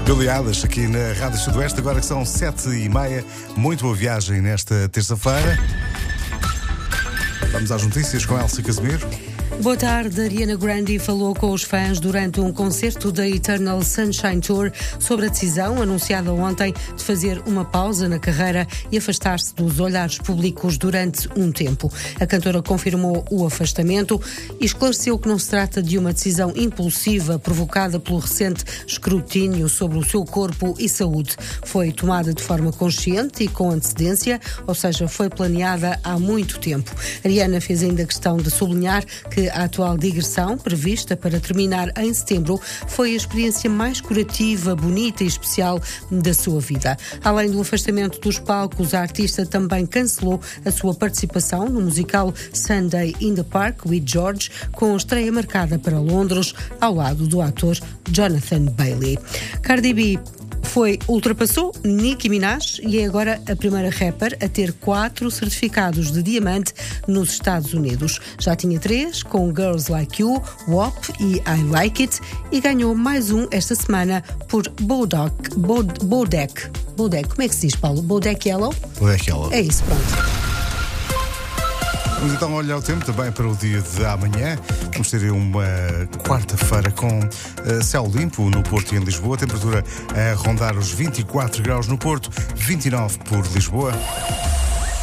Baleadas aqui na Rádio Sudoeste, agora que são 7h30. Muito boa viagem nesta terça-feira. Vamos às notícias com Elsa Casimiro. Boa tarde. Ariana Grande falou com os fãs durante um concerto da Eternal Sunshine Tour sobre a decisão, anunciada ontem, de fazer uma pausa na carreira e afastar-se dos olhares públicos durante um tempo. A cantora confirmou o afastamento e esclareceu que não se trata de uma decisão impulsiva provocada pelo recente escrutínio sobre o seu corpo e saúde. Foi tomada de forma consciente e com antecedência, ou seja, foi planeada há muito tempo. Ariana fez ainda questão de sublinhar que a atual digressão, prevista para terminar em setembro, foi a experiência mais curativa, bonita e especial da sua vida. Além do afastamento dos palcos, a artista também cancelou a sua participação no musical Sunday in the Park with George, com a estreia marcada para Londres, ao lado do ator Jonathan Bailey. Cardi B ultrapassou Nicki Minaj e é agora a primeira rapper a ter 4 certificados de diamante nos Estados Unidos. Já tinha 3 com Girls Like You, WAP e I Like It e ganhou mais um esta semana por Bodak. Como é que se diz, Paulo? Bodak Yellow? Bodak Yellow. É isso, pronto. Vamos então olhar o tempo também para o dia de amanhã. Vamos ter uma quarta-feira com céu limpo no Porto e em Lisboa. Temperatura a rondar os 24 graus no Porto, 29 por Lisboa.